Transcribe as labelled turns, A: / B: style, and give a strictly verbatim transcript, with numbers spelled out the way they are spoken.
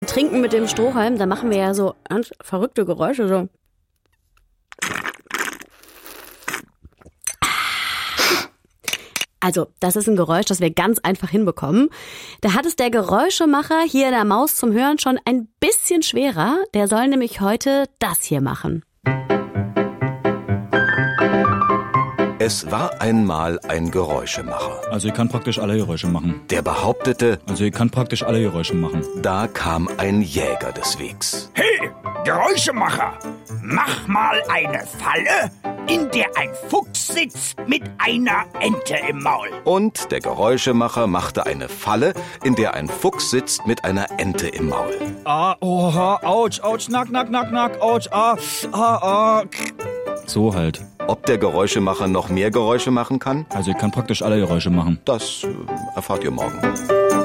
A: trinken mit dem Strohhalm, da machen wir ja so ganz verrückte Geräusche, so. Also, das ist ein Geräusch, das wir ganz einfach hinbekommen. Da hat es der Geräuschemacher hier in der Maus zum Hören schon ein bisschen schwerer. Der soll nämlich heute das hier machen.
B: Es war einmal ein Geräuschemacher.
C: Also ich kann praktisch alle Geräusche machen.
B: Der behauptete,
C: Also ich kann praktisch alle Geräusche machen.
B: da kam ein Jäger des Wegs.
D: Hey, Geräuschemacher, mach mal eine Falle, in der ein Fuchs sitzt mit einer Ente im Maul.
B: Und der Geräuschemacher machte eine Falle, in der ein Fuchs sitzt mit einer Ente im Maul.
C: Ah, oha, ouch, ouch, nack, nack, nack, nack, ouch, ah, ah, ah. So halt.
B: Ob der Geräuschemacher noch mehr Geräusche machen kann,
C: Also ich kann praktisch alle Geräusche machen.
B: das äh, erfahrt ihr morgen.